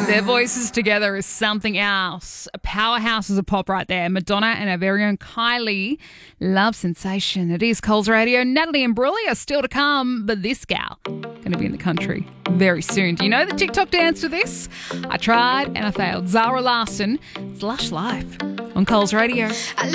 Their voices together is something else. A powerhouse of pop right there. Madonna and our very own Kylie. Love Sensation. It is Coles Radio. Natalie and Brully are still to come, but this gal going to be in the country very soon. Do you know the TikTok dance to this? I tried and I failed. Zara Larsson. It's Lush Life on Coles Radio.